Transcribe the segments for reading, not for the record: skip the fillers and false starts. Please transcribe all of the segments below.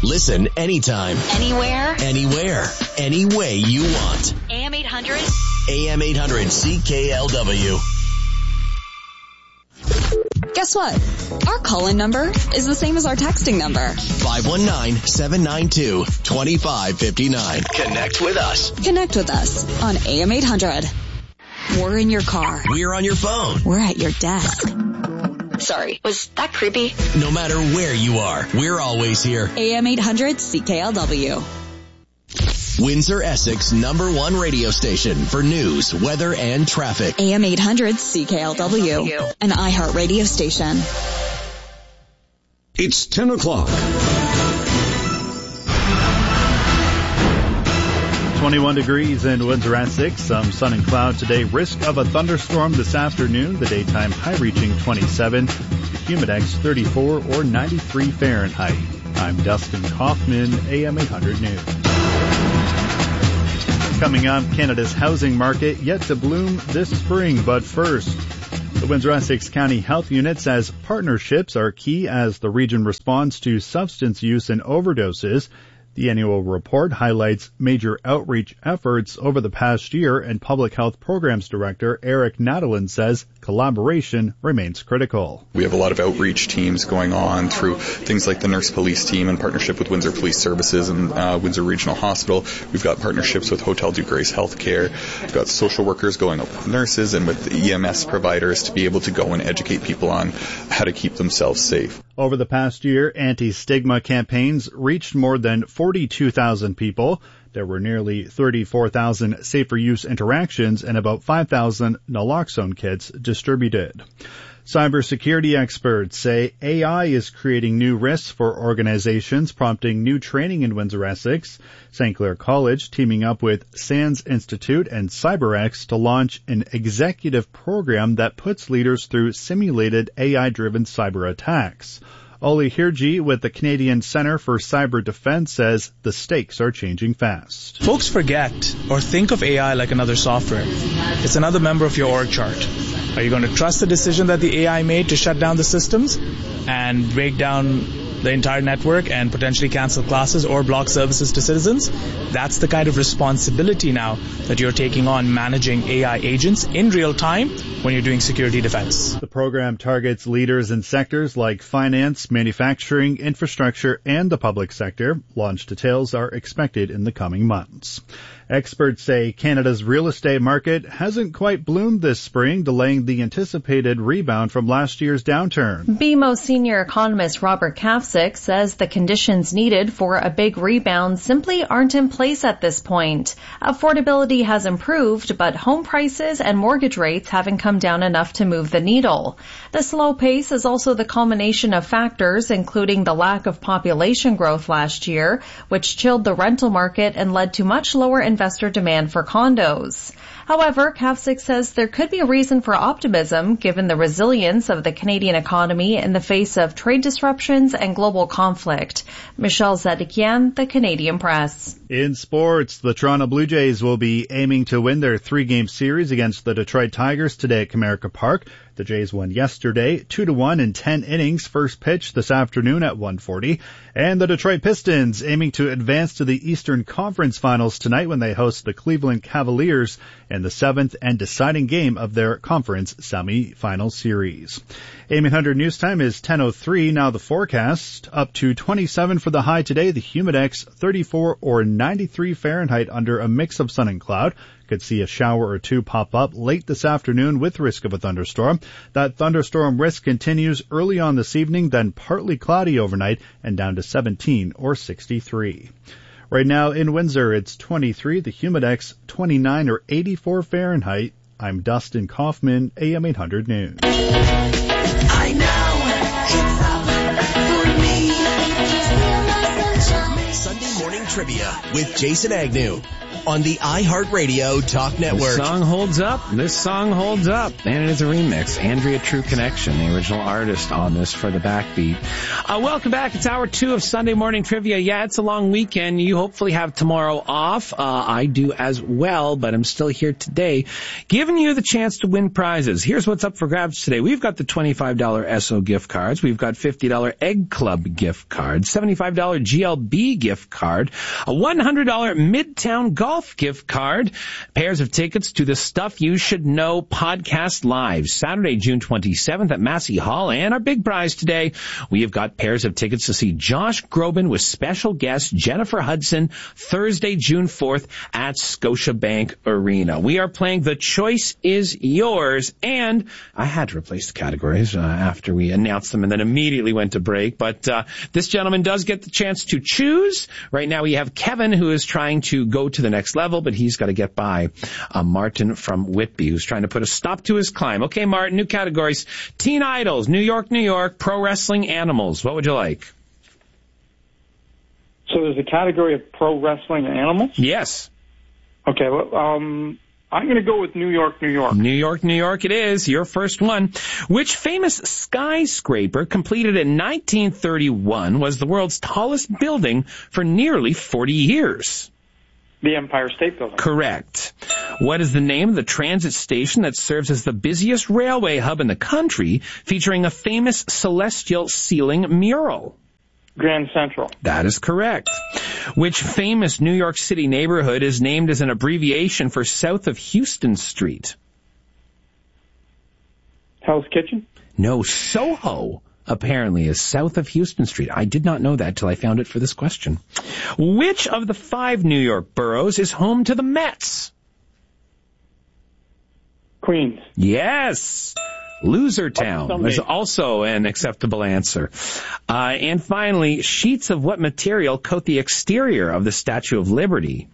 Listen anytime. Anywhere. Anywhere. Any way you want. AM 800. AM 800 CKLW. Guess what? Our call-in number is the same as our texting number. 519-792-2559. Connect with us. Connect with us on AM 800. We're in your car. We're on your phone. We're at your desk. Sorry, was that creepy? No matter where you are, we're always here. AM 800 CKLW. Windsor, Essex #1 radio station for news, weather, and traffic. AM 800 CKLW, an iHeart radio station. It's 10 o'clock. 21 degrees in Windsor, Essex. Some sun and cloud today. Risk of a thunderstorm this afternoon. The daytime high reaching 27. The humidex 34 or 93 Fahrenheit. I'm Dustin Kaufman, AM 800 News. Coming up, Canada's housing market yet to bloom this spring. But first, the Windsor-Essex County Health Unit says partnerships are key as the region responds to substance use and overdoses. The annual report highlights major outreach efforts over the past year, and Public Health Programs Director Eric Nadelin says collaboration remains critical. We have a lot of outreach teams going on through things like the Nurse Police Team in partnership with Windsor Police Services and Windsor Regional Hospital. We've got partnerships with Hotel du Grace Healthcare. We've got social workers going out with nurses and with the EMS providers to be able to go and educate people on how to keep themselves safe. Over the past year, anti-stigma campaigns reached more than 42,000 people. There were nearly 34,000 safer use interactions and about 5,000 naloxone kits distributed. Cybersecurity experts say AI is creating new risks for organizations, prompting new training in Windsor-Essex. St. Clair College teaming up with SANS Institute and CyberX to launch an executive program that puts leaders through simulated AI-driven cyber attacks. Oli Hirji with the Canadian Centre for Cyber Defense says the stakes are changing fast. Folks forget or think of AI like another software. It's another member of your org chart. Are you going to trust the decision that the AI made to shut down the systems and break down the entire network and potentially cancel classes or block services to citizens? That's the kind of responsibility now that you're taking on, managing AI agents in real time when you're doing security defense. The program targets leaders in sectors like finance, manufacturing, infrastructure, and the public sector. Launch details are expected in the coming months. Experts say Canada's real estate market hasn't quite bloomed this spring, delaying the anticipated rebound from last year's downturn. BMO senior economist Robert Kafsick says the conditions needed for a big rebound simply aren't in place at this point. Affordability has improved, but home prices and mortgage rates haven't come down enough to move the needle. The slow pace is also the culmination of factors, including the lack of population growth last year, which chilled the rental market and led to much lower investor demand for condos. However, Kafsick says there could be a reason for optimism given the resilience of the Canadian economy in the face of trade disruptions and global conflict. Michelle Zedekian, The Canadian Press. In sports, the Toronto Blue Jays will be aiming to win their 3-game series against the Detroit Tigers today at Comerica Park. The Jays won yesterday 2-1 in 10 innings, first pitch this afternoon at 1:40. And the Detroit Pistons aiming to advance to the Eastern Conference Finals tonight when they host the Cleveland Cavaliers in the 7th and deciding game of their conference semi-final series. AM 800 News Time is 10:03. Now the forecast, up to 27 for the high today. The humidex 34 or 93 Fahrenheit under a mix of sun and cloud. Could see a shower or two pop up late this afternoon with risk of a thunderstorm. That thunderstorm risk continues early on this evening, then partly cloudy overnight and down to 17 or 63. Right now in Windsor, it's 23, the humidex 29 or 84 Fahrenheit. I'm Dustin Kaufman, AM 800 News. I know it's up for me. Sunday morning trivia with Jason Agnew. on the iHeartRadio Talk Network. This song holds up. This song holds up. And it is a remix. Andrea True Connection, the original artist on this for the Backbeat. Welcome back. It's hour 2 of Sunday Morning Trivia. Yeah, it's a long weekend. You hopefully have tomorrow off. I do as well, but I'm still here today, giving you the chance to win prizes. Here's what's up for grabs today. We've got the $25 Esso gift cards. We've got $50 Egg Club gift card, $75 GLB gift card, a $100 Midtown Golf gift card, pairs of tickets to the Stuff You Should Know podcast live Saturday, June 27th at Massey Hall. And our big prize today, we have got pairs of tickets to see Josh Groban with special guest Jennifer Hudson Thursday, June 4th at Scotiabank Arena. We are playing The Choice Is Yours, and I had to replace the categories after we announced them and then immediately went to break. But this gentleman does get the chance to choose. Right now we have Kevin, who is trying to go to the next level, but he's got to get by Martin from Whitby, who's trying to put a stop to his climb. Okay, Martin, new categories. Teen Idols, New York, New York, pro wrestling, animals. What would you like? So there's a category of pro wrestling animals? Yes. Okay, well, I'm going to go with New York, New York. New York, New York it is. Your first one. Which famous skyscraper completed in 1931 was the world's tallest building for nearly 40 years? The Empire State Building. Correct. What is the name of the transit station that serves as the busiest railway hub in the country, featuring a famous celestial ceiling mural? Grand Central. That is correct. Which famous New York City neighborhood is named as an abbreviation for south of Houston Street? Hell's Kitchen? No, Soho apparently is south of Houston Street. I did not know that till I found it for this question. Which of the 5 New York boroughs is home to the Mets? Queens. Yes. Losertown is also an acceptable answer. And finally, sheets of what material coat the exterior of the Statue of Liberty?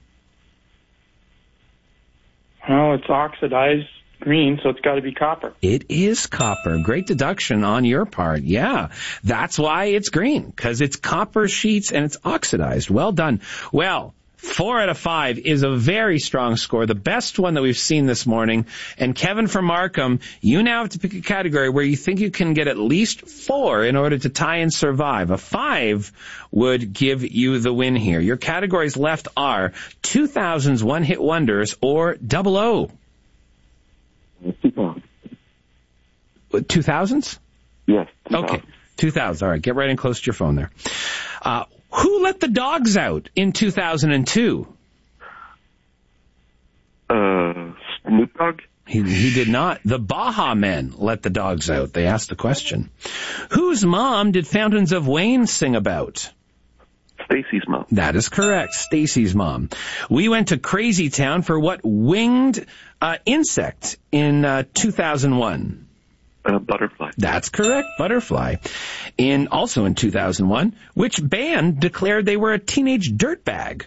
Well, it's oxidized green, so it's got to be copper. It is copper. Great deduction on your part. Yeah, that's why it's green, because it's copper sheets and it's oxidized. Well done. Well, 4 out of 5 is a very strong score, the best one that we've seen this morning. And Kevin from Markham, you now have to pick a category where you think you can get at least 4 in order to tie and survive. A 5 would give you the win here. Your categories left are 2000s one-hit wonders or 00. 2000s? Yes. 2000. Okay, 2000. All right, get right in close to your phone there. Who let the dogs out in 2002? Snoop Dogg? He did not. The Baha Men let the dogs out. They asked the question. Whose mom did Fountains of Wayne sing about? Stacy's mom. That is correct. Stacy's mom. We went to Crazy Town for what winged insect in 2001? Butterfly. That's correct. Butterfly. Also in 2001, which band declared they were a teenage dirtbag?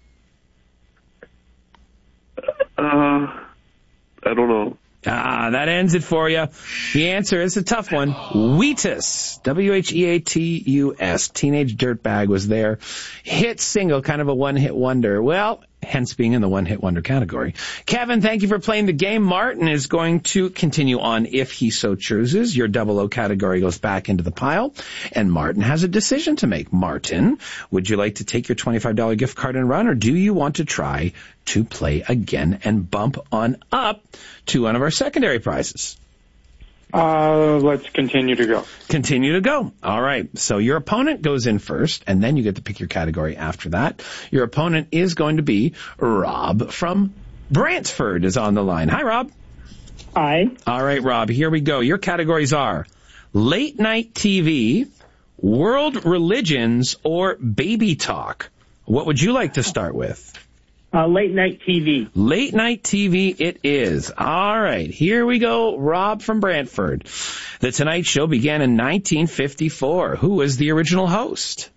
I don't know. That ends it for you. The answer is a tough one. Wheatus. Wheatus. Teenage Dirtbag was their hit single, kind of a one-hit wonder. Well, hence being in the one-hit wonder category. Kevin, thank you for playing the game. Martin is going to continue on if he so chooses. Your 00 category goes back into the pile, and Martin has a decision to make. Martin, would you like to take your $25 gift card and run, or do you want to try to play again and bump on up to one of our secondary prizes? Let's continue to go. Continue to go. All right. So your opponent goes in first, and then you get to pick your category after that. Your opponent is going to be Rob from Brantford is on the line. Hi, Rob. Hi. All right, Rob, here we go. Your categories are late night TV, world religions, or baby talk. What would you like to start with? Late night TV. Late night TV it is. All right, here we go. Rob from Brantford. The Tonight Show began in 1954. Who was the original host?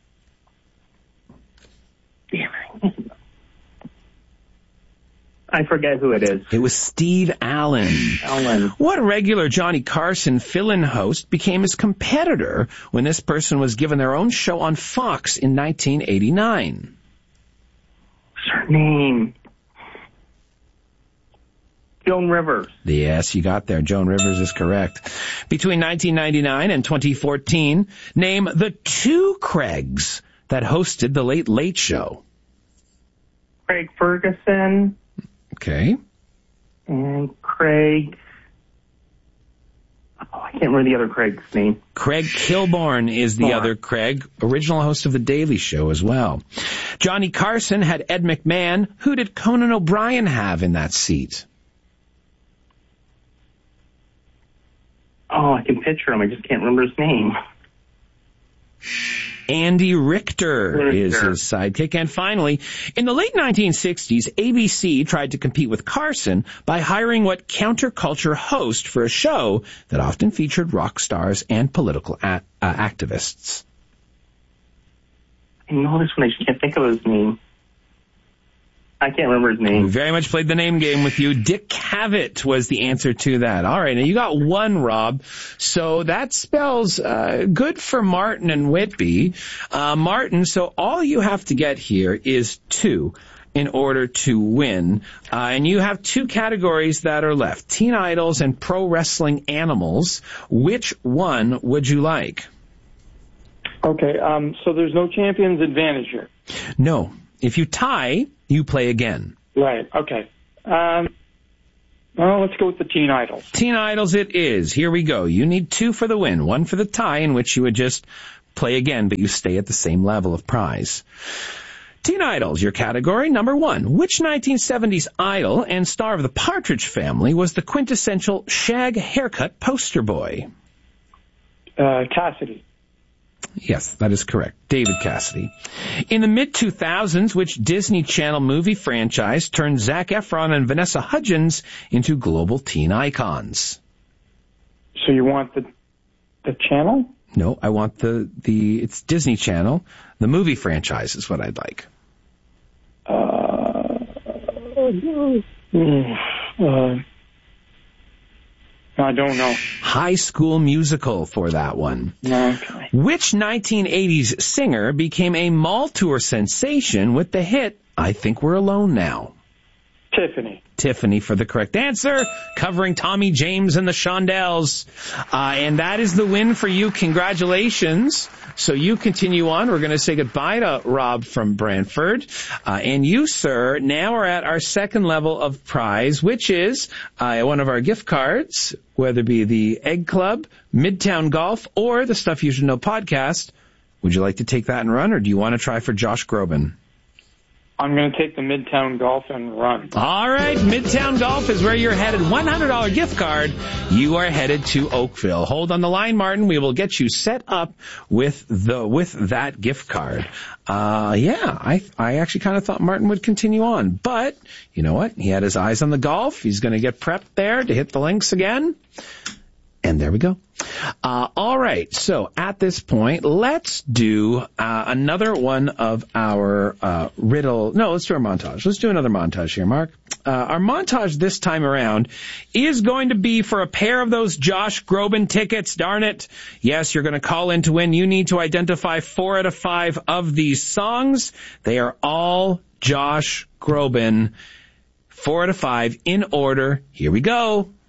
I forget who it is. It was Steve Allen. What regular Johnny Carson fill-in host became his competitor when this person was given their own show on Fox in 1989? Name. Joan Rivers. Yes, you got there. Joan Rivers is correct. Between 1999 and 2014, name the 2 Craigs that hosted The Late Late Show. Craig Ferguson. Okay. And Craig... Oh, I can't remember the other Craig's name. Craig Kilborn is the other Craig, original host of The Daily Show as well. Johnny Carson had Ed McMahon. Who did Conan O'Brien have in that seat? Oh, I can picture him. I just can't remember his name. Andy Richter is his sidekick. And finally, in the late 1960s, ABC tried to compete with Carson by hiring what counterculture host for a show that often featured rock stars and political activists. I know this one. I just can't think of his name. I can't remember his name. We very much played the name game with you. Dick Cavett was the answer to that. All right, now you got 1, Rob. So that spells good for Martin and Whitby. Martin, so all you have to get here is 2 in order to win. And you have 2 categories that are left, teen idols and pro wrestling animals. Which one would you like? Okay, so there's no champion's advantage here. No. If you tie, you play again. Right, okay. Well, let's go with the teen idols. Teen idols it is. Here we go. You need 2 for the win, 1 for the tie, in which you would just play again, but you stay at the same level of prize. Teen idols, your category, number 1. Which 1970s idol and star of the Partridge Family was the quintessential shag haircut poster boy? Cassidy. Yes, that is correct. David Cassidy. In the mid-2000s, which Disney Channel movie franchise turned Zac Efron and Vanessa Hudgens into global teen icons? So you want the channel? No, I want it's Disney Channel. The movie franchise is what I'd like. I don't know. High School Musical for that one. Okay. Which 1980s singer became a mall tour sensation with the hit I Think We're Alone Now? Tiffany. Tiffany for the correct answer, covering Tommy James and the Shondells. And that is the win for you. Congratulations. So you continue on. We're going to say goodbye to Rob from Brantford. And you, sir, now are at our second level of prize, which is one of our gift cards, whether it be the Egg Club, Midtown Golf, or the Stuff You Should Know podcast. Would you like to take that and run, or do you want to try for Josh Groban? I'm going to take the Midtown Golf and run. All right, Midtown Golf is where you're headed. $100 gift card. You are headed to Oakville. Hold on the line, Martin. We will get you set up with that gift card. I actually kind of thought Martin would continue on, but you know what? He had his eyes on the golf. He's going to get prepped there to hit the links again. And there we go. All right. So at this point, let's do another one of our riddle. No, let's do our montage. Let's do another montage here, Mark. Our montage this time around is going to be for a pair of those Josh Groban tickets. Darn it. Yes, you're going to call in to win. You need to identify 4 out of 5 of these songs. They are all Josh Groban. 4 out of 5 in order. Here we go.